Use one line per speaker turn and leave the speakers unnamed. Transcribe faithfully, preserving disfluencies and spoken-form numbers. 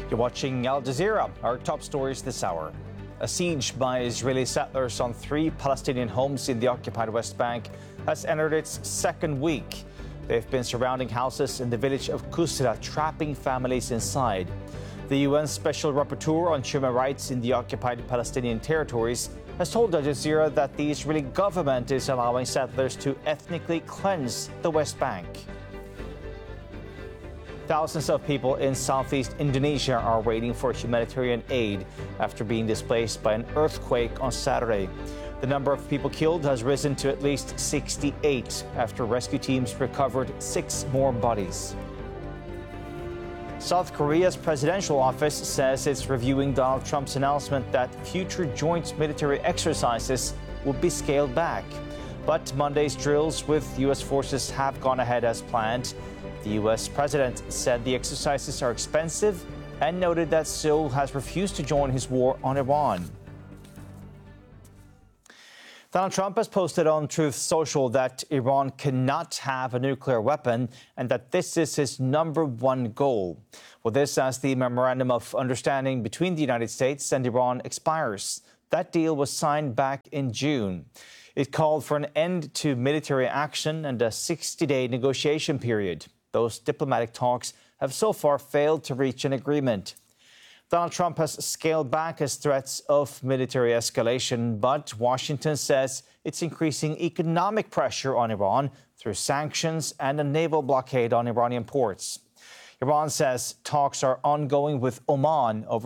You're watching Al Jazeera. Our top stories this hour. A siege by Israeli settlers on three Palestinian homes in the occupied West Bank has entered its second week. They've been surrounding houses in the village of Kusra, trapping families inside. The U N Special Rapporteur on Human Rights in the occupied Palestinian territories has told Al Jazeera that the Israeli government is allowing settlers to ethnically cleanse the West Bank. Thousands of people in southeast Indonesia are waiting for humanitarian aid after being displaced by an earthquake on Saturday. The number of people killed has risen to at least sixty-eight after rescue teams recovered six more bodies. South Korea's presidential office says it's reviewing Donald Trump's announcement that future joint military exercises will be scaled back. But Monday's drills with U S forces have gone ahead as planned. The U S president said the exercises are expensive and noted that Seoul has refused to join his war on Iran. Donald Trump has posted on Truth Social that Iran cannot have a nuclear weapon and that this is his number one goal. Well, this as the Memorandum of Understanding between the United States and Iran expires. That deal was signed back in June. It called for an end to military action and a sixty-day negotiation period. Those diplomatic talks have so far failed to reach an agreement. Donald Trump has scaled back his threats of military escalation, but Washington says it's increasing economic pressure on Iran through sanctions and a naval blockade on Iranian ports. Iran says talks are ongoing with Oman over